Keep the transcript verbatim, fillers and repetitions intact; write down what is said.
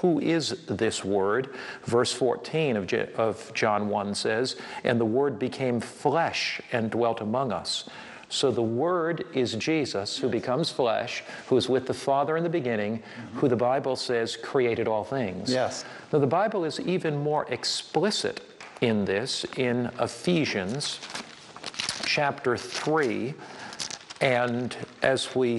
who is this Word? Verse fourteen of, Je of John one says, "And the Word became flesh and dwelt among us." So the Word is Jesus, who becomes flesh, who is with the Father in the beginning, mm-hmm. who the Bible says created all things. Yes. Now the Bible is even more explicit in this in Ephesians chapter three. And as we